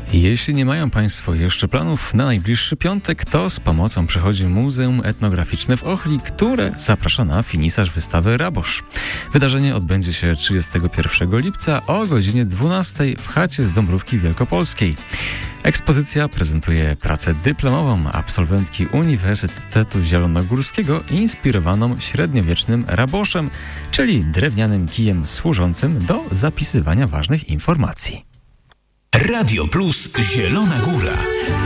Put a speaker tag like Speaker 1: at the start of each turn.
Speaker 1: Jeśli nie mają Państwo jeszcze planów na najbliższy piątek, to z pomocą przychodzi Muzeum Etnograficzne w Ochli, które zaprasza na finisaż wystawy Rabosz. Wydarzenie odbędzie się 31 lipca o godzinie 12 w chacie z Dąbrówki Wielkopolskiej. Ekspozycja prezentuje pracę dyplomową absolwentki Uniwersytetu Zielonogórskiego inspirowaną średniowiecznym raboszem, czyli drewnianym kijem służącym do zapisywania ważnych informacji.
Speaker 2: Radio Plus Zielona Góra.